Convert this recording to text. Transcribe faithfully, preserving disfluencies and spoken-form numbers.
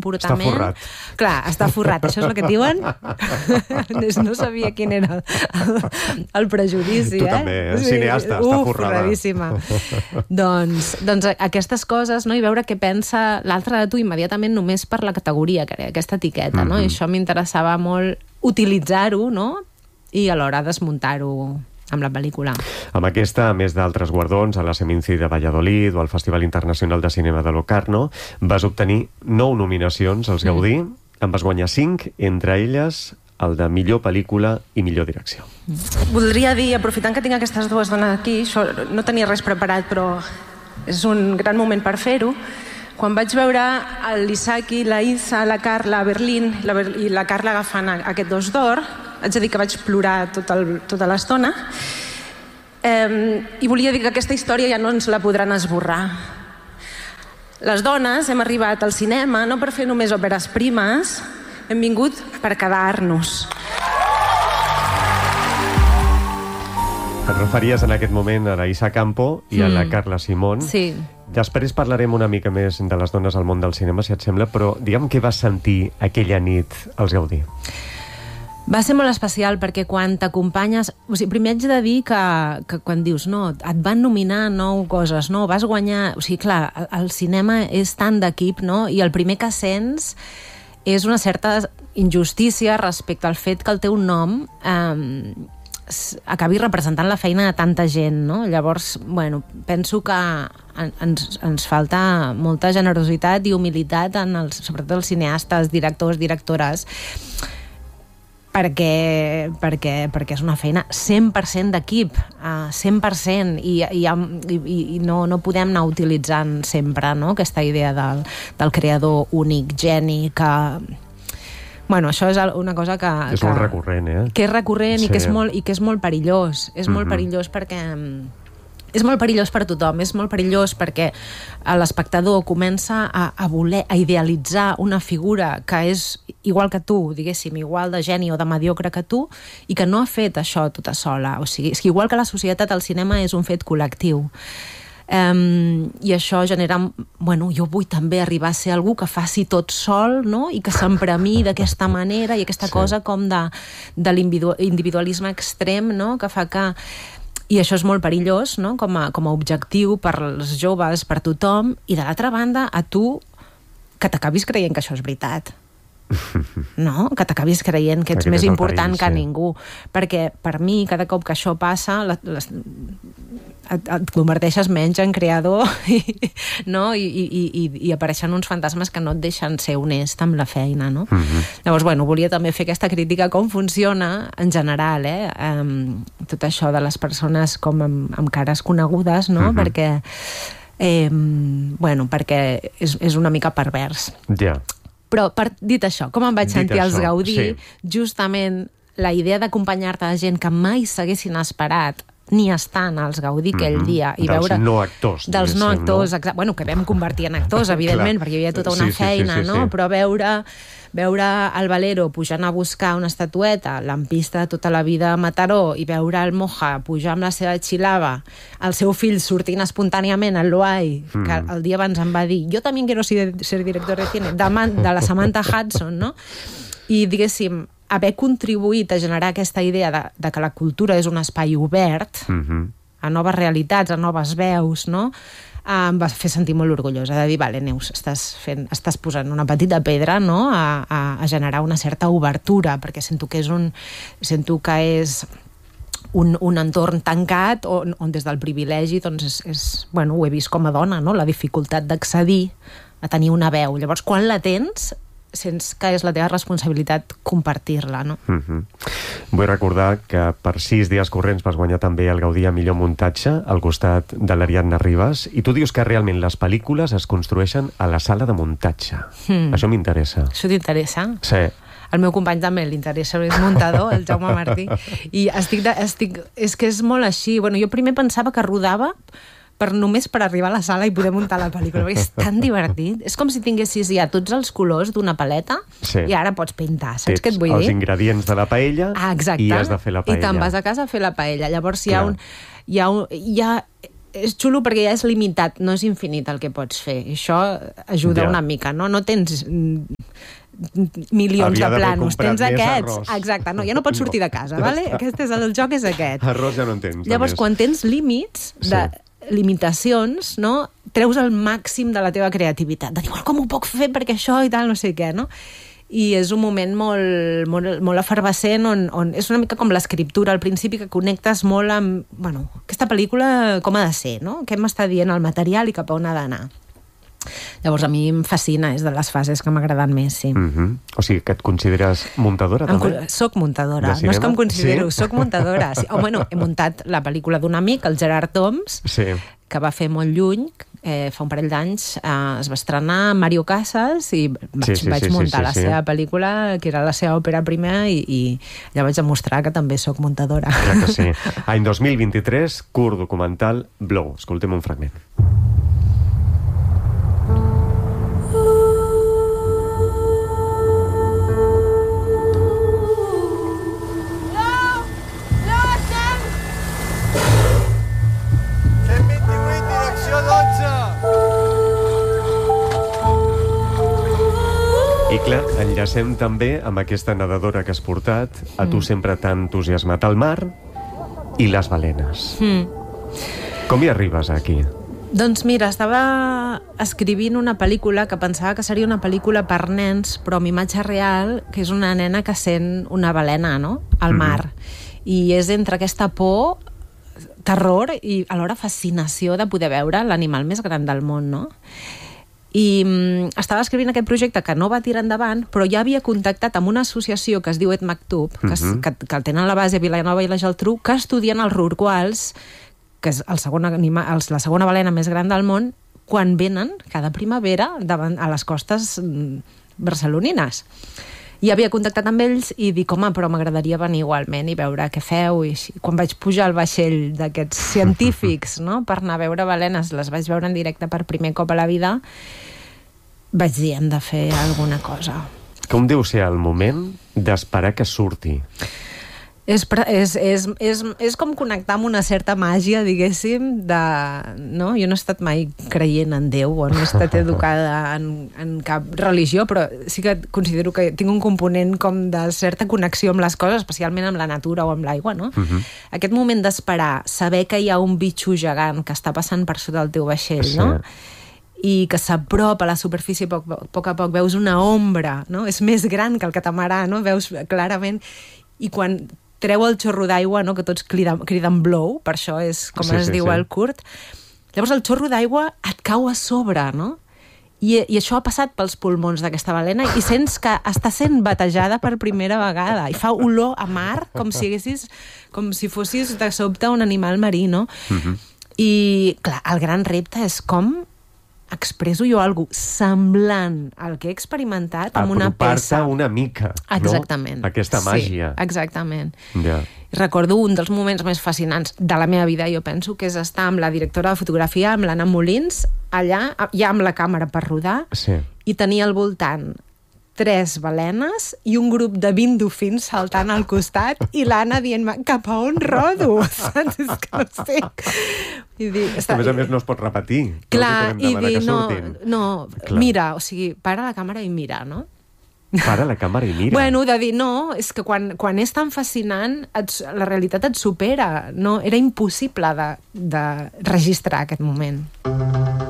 comportament... Està forrat. Clar, està forrat, això és el que et diuen? No sabia quin era el, el prejudici, tu eh? Tu també, eh? Cineasta, està Uf, forrada. forradíssima. doncs, doncs aquestes coses, no? I veure què pensa l'altre de tu immediatament només per la categoria, que era aquesta etiqueta, no? Mm-hmm. I això m'interessava molt utilitzar-ho, no? I alhora desmuntar-ho amb la pel·lícula. Amb aquesta, a més d'altres guardons, a la Seminci de Valladolid o al Festival Internacional de Cinema de Locarno, vas obtenir nou nominacions als Gaudí, mm. en vas guanyar cinc, entre elles el de millor pel·lícula i millor direcció. Mm. Voldria dir, aprofitant que tinc aquestes dues dones aquí, això no tenia res preparat, però és un gran moment per fer-ho. Quan vaig veure l'Isaki, la Isa, la Carla a Berlín la Ber i la Carla agafant aquest dos d'or, haig de dir que vaig plorar tot el, tota l'estona, eh, i volia dir que aquesta història ja no ens la podran esborrar. Les dones hem arribat al cinema no per fer només òperes primes, hem vingut per quedar-nos. Et referies en aquest moment a la Isa Campo i a la Mm. Carla Simón. Sí. Després parlarem una mica més de les dones al món del cinema, si et sembla, però digue'm què vas sentir aquella nit als Gaudí. Va ser molt especial perquè quan t'acompanyes... O sigui, primer haig de dir que, que quan dius, no, et van nominar nou coses, no, vas guanyar... O sigui, clar, el, el cinema és tant d'equip, no? I el primer que sents és una certa injustícia respecte al fet que el teu nom eh, acabi representant la feina de tanta gent, no? Llavors, bueno, penso que ens, ens falta molta generositat i humilitat en els, sobretot els cineastes, directors, directores, perquè, perquè, perquè és una feina cent per cent d'equip, uh, cent per cent, i, i, i, i no, no podem anar utilitzant sempre, no?, aquesta idea del, del creador únic, geni, que... Bueno, això és una cosa que... És que, molt recurrent, eh? Que és recurrent, sí. i, que és molt, i que és molt perillós. És molt Mm-hmm. perillós perquè... És molt perillós per tothom, és molt perillós perquè l'espectador comença a, a voler, a idealitzar una figura que és igual que tu, diguéssim, igual de geni o de mediocre que tu, i que no ha fet això tota sola. O sigui, és que igual que la societat, el cinema és un fet col·lectiu. Um, i això genera, bueno, jo vull també arribar a ser algú que faci tot sol, no?, i que s'empremi d'aquesta manera, i aquesta sí. cosa com de, de l'individualisme extrem, no?, que fa que... I això és molt perillós, no?, com a, com a objectiu per als joves, per tothom, i de l'altra banda, a tu, que t'acabis creient que això és veritat. No? Que t'acabis creient que ets Aquest més important perill, que sí. ningú. Perquè, per mi, cada cop que això passa, les, les, et, et converteixes menys en creador i, no? I, i, i, i apareixen uns fantasmes que no et deixen ser honest amb la feina, no? Mm-hmm. Llavors, bueno, volia també fer aquesta crítica com funciona en general, eh? Um, tot això de les persones com amb, amb cares conegudes, no? Mm-hmm. Perquè, eh, bueno, perquè és, és una mica pervers. Ja. Yeah. Però, per, dit això, com em vaig Dit sentir als això, Gaudí, sí. justament la idea d'acompanyar-te de gent que mai s'haguessin esperat ni estant als Gaudí aquell Mm-hmm. dia. I dels veure, no actors. Dels no actors, no? exacte, bueno, que vam convertir en actors, evidentment, perquè hi havia tota una sí, sí, feina, sí, sí, no? sí. Però veure, veure el Valero pujant a buscar una estatueta, l'ampista de tota la vida a Mataró, i veure el Moja pujar amb la seva xilava, el seu fill sortint espontàniament al Loai, mm. que el dia abans em va dir jo també quiero ser, ser director de cine, de, Man, de la Samantha Hudson, no? I, diguéssim, haver contribuït a generar aquesta idea de, de que la cultura és un espai obert, Mm-hmm. a noves realitats, a noves veus, no? Uh, em va fer sentir molt orgullosa de dir, vale, Neus, estàs, fent, estàs posant una petita pedra, no?, a, a, a generar una certa obertura, perquè sento que és un... sento que és un, un entorn tancat on, on des del privilegi, doncs, és, és, bueno, ho he vist com a dona, no?, la dificultat d'accedir a tenir una veu. Llavors, quan la tens, sents que és la teva responsabilitat compartir-la, no? Mm-hmm. Vull recordar que per sis dies corrents vas guanyar també el Gaudí a millor muntatge al costat de l'Ariadna Ribas, i tu dius que realment les pel·lícules es construeixen a la sala de muntatge. Mm. Això m'interessa. Això t'interessa? Sí. El meu company també l'interessa, és muntador, el Jaume Martí, i estic, de, estic... és que és molt així. Bueno, jo primer pensava que rodava per només per arribar a la sala i poder muntar la pel·lícula, perquè és tan divertit. És com si tinguessis ja tots els colors d'una paleta, sí. i ara pots pintar, saps Tets què et vull dir? els ingredients de la paella, ah, exacte. I has de fer la paella. I te'n vas a casa a fer la paella. Llavors hi ha Clar. un... Hi ha un hi ha, és xulo perquè ja és limitat, no és infinit el que pots fer. I això ajuda ja. una mica, no? No tens milions Havia de planos. Tens aquests. Arròs. Exacte, no, ja no pots sortir de casa, vale? Aquest és el joc és aquest. Arròs ja no en tens. Llavors, quan tens límits, de sí. limitacions, no? Treus el màxim de la teva creativitat. De dir, bueno, com ho puc fer perquè això i tal, no sé què, no? I és un moment molt, molt, molt efervescent on, on és una mica com l'escriptura al principi, que connectes molt amb, bueno, aquesta pel·lícula com ha de ser, no? Què m'està dient el material i cap a on ha d'anar. Llavors a mi em fascina, és de les fases que m'agraden més, sí. Mm-hmm. O sigui, que et consideres muntadora, també? Em, soc muntadora, no és que em considero, sí? Soc muntadora. Sí. Oh, bueno, he muntat la pel·lícula d'un amic, el Gerard Toms, sí. que va fer molt lluny, eh, fa un parell d'anys, eh, es va estrenar Mario Casas i vaig, sí, sí, vaig sí, muntar sí, sí, la sí. seva pel·lícula, que era la seva òpera primera, i, i ja vaig demostrar que també soc muntadora. Clar que sí. Any dos mil vint-i-tres, curt documental Blow. Escoltem un fragment. I clar, enllacem també amb aquesta nedadora que has portat, a tu sempre t'ha entusiasmat el mar i les balenes. Mm. Com hi arribes aquí? Doncs mira, estava escrivint una pel·lícula que pensava que seria una pel·lícula per nens, però amb imatge real, que és una nena que sent una balena, no?, al mar. Mm-hmm. I és entre aquesta por, terror i alhora fascinació de poder veure l'animal més gran del món, no? I mm, estava escrivint aquest projecte que no va tirar endavant, però ja havia contactat amb una associació que es diu Et Maktub, que, uh-huh. que, que el tenen a la base a Vilanova i la Geltrú, que estudien els rorquals, que és el segon anima, el, la segona balena més gran del món, quan venen cada primavera davant, a les costes mm, barcelonines. I havia contactat amb ells i dic, home, però m'agradaria venir igualment i veure què feu. I quan vaig pujar al vaixell d'aquests científics, no?, per anar a veure balenes, les vaig veure en directe per primer cop a la vida, vaig dir, hem de fer alguna cosa. Com deu ser el moment d'esperar que surti? És, és, és, és, és com connectar amb una certa màgia, diguéssim, de... No? Jo no he estat mai creient en Déu, o no he estat educada en, en cap religió, però sí que considero que tinc un component com de certa connexió amb les coses, especialment amb la natura o amb l'aigua, no? Uh-huh. Aquest moment d'esperar, saber que hi ha un bitxo gegant que està passant per sota del teu vaixell, sí. no?, i que s'apropa a la superfície a poc, a poc a poc, veus una ombra, no? És més gran que el catamarà, no? Veus clarament, i quan treu el xorro d'aigua, no?, que tots criden, criden blow, per això és com sí, es sí, diu sí. el curt, llavors el xorro d'aigua et cau a sobre, no? I, i això ha passat pels pulmons d'aquesta balena i sents que està sent batejada per primera vegada i fa olor a mar com si haguessis, com si fossis de sobte un animal marí, no? Uh-huh. I clar, el gran repte és com expresso jo alguna cosa semblant al que he experimentat amb una peça. Apropar-te una mica, exactament. No? Aquesta màgia. Sí, exactament. Yeah. Recordo un dels moments més fascinants de la meva vida, jo penso, que és estar amb la directora de fotografia, amb l'Anna Molins, allà, ja amb la càmera per rodar, sí. i tenir al voltant tres balenes i un grup de vint dofins saltant al costat i l'Anna dient cap a on rodo? Saps? És que no sé. I dir, està... A més a més no es pot repetir. Clar, no i dir, no, no mira, o sigui, para la càmera i mira, no? Para la càmera i mira. Bueno, de dir, no, és que quan, quan és tan fascinant, et, la realitat et supera. No? Era impossible de, de registrar aquest moment.